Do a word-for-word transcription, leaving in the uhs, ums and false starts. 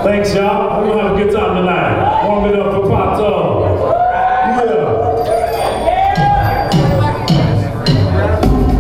Thanks, y'all. We're gonna have a good time tonight. Warm it up.